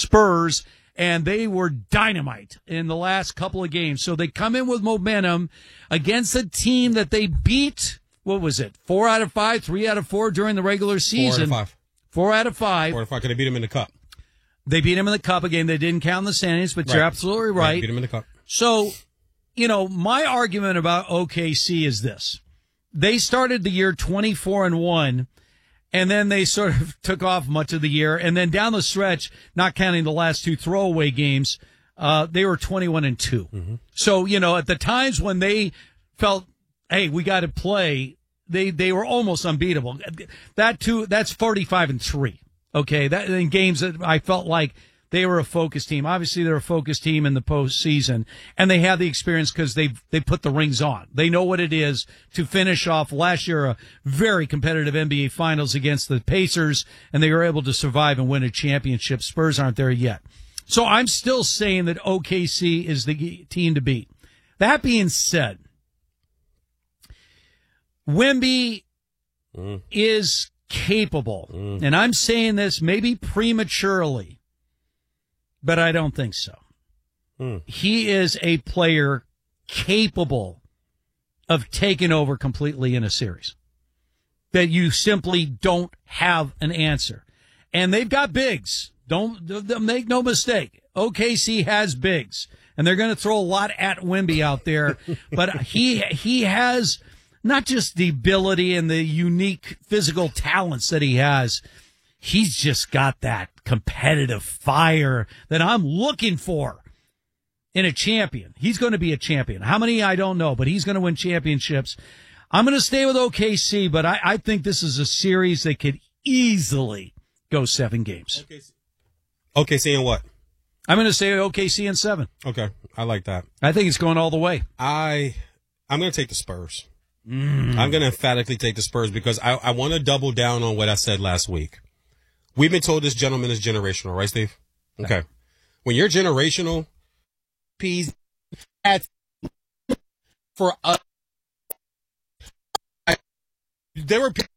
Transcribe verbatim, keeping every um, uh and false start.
Spurs, and they were dynamite in the last couple of games. So they come in with momentum against a team that they beat, what was it, four out of five, three out of four during the regular season? Four out of five. Four out of five. Four out of five. Could they beat them in the cup? They beat him in the cup, a game they didn't count in the standings, but Right. you're absolutely right. Right. Beat them in the cup. So, you know, my argument about O K C is this. They started the year twenty-four and one, and then they sort of took off much of the year. And then down the stretch, not counting the last two throwaway games, uh, they were twenty-one and two. Mm-hmm. So, you know, at the times when they felt, hey, we got to play, they, they were almost unbeatable. That too, that's forty-five and three. Okay. That in games that I felt like they were a focus team. Obviously, they're a focus team in the postseason, and they have the experience because they they put the rings on. They know what it is to finish off last year a very competitive N B A Finals against the Pacers, and they were able to survive and win a championship. Spurs aren't there yet. So I'm still saying that O K C is the team to beat. That being said, Wemby mm. is capable, mm. and I'm saying this maybe prematurely, but I don't think so. Hmm. He is a player capable of taking over completely in a series. That you simply don't have an answer. And they've got bigs. Don't, don't make no mistake. O K C has bigs. And they're going to throw a lot at Wemby out there. But he he has not just the ability and the unique physical talents that he has. He's just got that competitive fire that I'm looking for in a champion. He's going to be a champion. How many, I don't know, but he's going to win championships. I'm going to stay with O K C, but I, I think this is a series that could easily go seven games. O K C, O K C and what? I'm going to say O K C in seven. Okay, I like that. I think it's going all the way. I, I'm going to take the Spurs. Mm. I'm going to emphatically take the Spurs because I, I want to double down on what I said last week. We've been told this gentleman is generational, right, Steve? Okay. When you're generational, P's at for us, there were people